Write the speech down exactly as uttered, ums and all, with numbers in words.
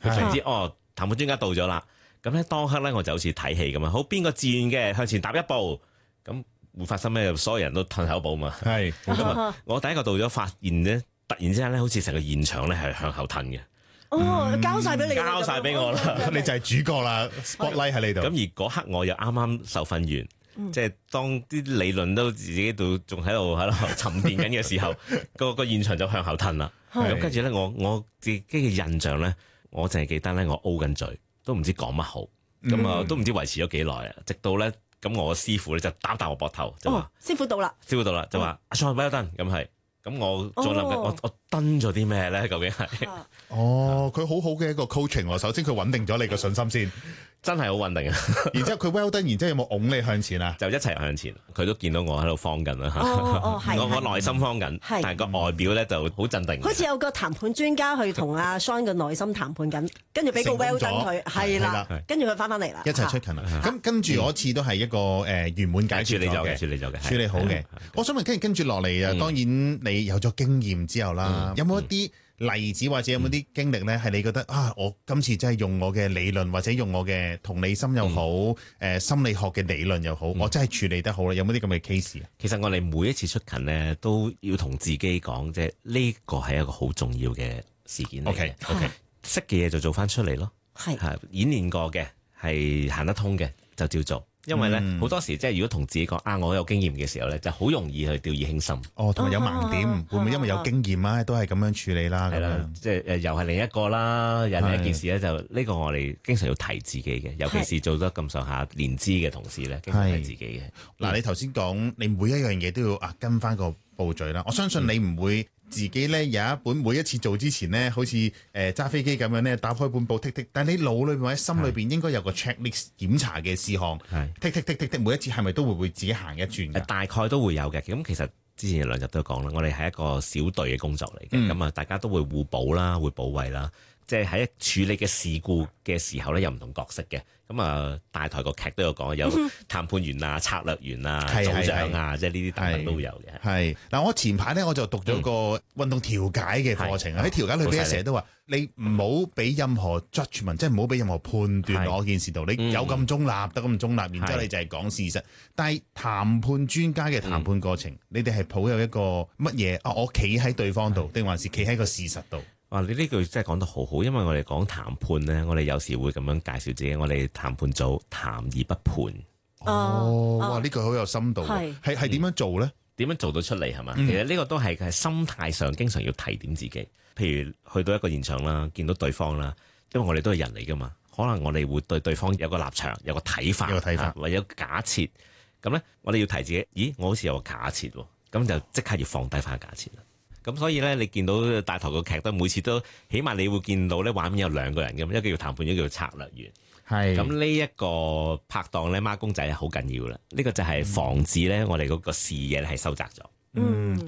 佢隨知哦談判專家到咗啦。咁咧當刻咧我就好似睇戲咁啊，好邊個自願嘅向前踏一步，咁會發生咩？所有人都褪後步嘛。 係咁啊，我第一個到咗，發現咧突然之間咧，好似成個現場咧係向後褪嘅。 哦，交晒俾你， 交晒俾我啦， 你就係主角啦 ，spotlight 喺你度。 咁而嗰刻我又啱啱受訓完，嗯、即係當啲理論都自己度仲喺度喺度沉澱緊嘅時候，個個現場就向後褪啦。咁跟住咧，我我自己嘅印象咧，我淨係記得咧，我 O 緊嘴，都唔知講乜好，咁啊、嗯、都唔知維持咗幾耐啊，直到咧咁我師傅咧就打打我膊頭，就話、哦、 師傅到啦， 師傅到啦，就話阿 Sean well done，咁係。咁我再諗緊，我我登咗啲咩咧？究竟係？ 哦，佢好好嘅一個 coaching 喎。首先佢穩定咗你個信心先， 真係好穩定啊！ 然之後佢 well done，然之後有冇拱你向前啊？ 就一齊向前，佢都見到我喺度慌緊啦。 哦哦，係。 我我內心慌緊，但係個外表咧就好鎮定。 好似有個談判專家去同阿 Sean 嘅內心談判緊，跟住俾個 well done 佢，係啦，跟住佢翻返嚟啦， 一齊出勤啦。咁跟住嗰次都係一個誒圓滿解決咗嘅， 處理咗嘅， 處理好嘅。我想問，跟住跟住落嚟啊，當然你有咗經驗之後啦，有冇一啲例子或者有冇啲經歷咧，係你覺得啊，我今次真係用我嘅理論或者用我嘅同理心又好，誒、嗯、心理學嘅理論又好，嗯、我真係處理得好啦。有冇啲咁嘅 case 啊？ 其實我哋每一次出勤咧，都要同自己講，即係呢個係一個好重要嘅事件嚟嘅。 OK OK，識嘅嘢就做翻出嚟咯。係係演練過嘅，係行得通嘅就照做。因為咧好、嗯、多時即係如果同自己講啊，我有經驗嘅時候咧，就好容易去掉以輕心。 哦，同埋有盲點，啊、會唔會因為有經驗啊，都係咁樣處理啦？係啦， 即係誒，又係另一個啦，又另一件事咧，就呢個我哋經常要提自己嘅，尤其是做得咁上下年資嘅同事咧，經常提自己嘅。嗱、 嗯，你頭先講你每一樣嘢都要啊跟翻個步序啦，我相信你唔會自己咧有一本每一次做之前咧，好似誒揸飛機咁樣咧，打開本簿剔剔，但係你腦裏邊或者心裏邊應該有個 checklist 檢查嘅事項，剔剔剔剔剔，每一次係咪都會會自己行一轉嘅？ 大概都會有嘅。咁其實之前兩集都講啦，我哋係一個小隊嘅工作嚟嘅，咁啊、嗯、大家都會互補啦，會補位啦。即係喺處理嘅事故嘅時候咧，有唔同角色嘅。咁啊，大台個劇都有講，有談判員啊、策略員啊、組長啊，即係呢啲等等都有嘅。 係嗱，我前排咧我就讀咗個運動調解嘅課程啊。喺調解裏邊成日都話，你唔好俾任何 judgment，即係唔好俾任何判斷嗰件事度。你有咁中立得咁中立，然之後你就係講事實。但係談判專家嘅談判過程，你哋係抱有一個乜嘢啊？我企喺對方度，定還是企喺個事實度？ 哇！你呢句真係講得好好，因為我哋講談判咧，我哋有時會咁樣介紹自己，我哋談判組談而不判。 哦，哇！呢句好有深度，係係係點樣做咧？ 點樣做到出嚟係嘛？ 嗯、 其實呢個都係係心態上經常要提點自己。譬如去到一個現場啦，見到對方啦，因為我哋都係人嚟噶嘛，可能我哋會對對方有個立場、有個睇法、 有個睇法， 或者假設。咁咧，我哋要提自己，咦？我好似有個假設喎，咁就即刻要放低翻個假設啦。咁所以咧，你見到大台個劇都每次都，起碼你會見到咧畫面有兩個人咁，一個叫談判，一個叫策略員。係咁呢一個拍檔咧，孖公仔係好緊要啦。呢、呢個就係防止咧我哋嗰個視野係收窄咗。嗯。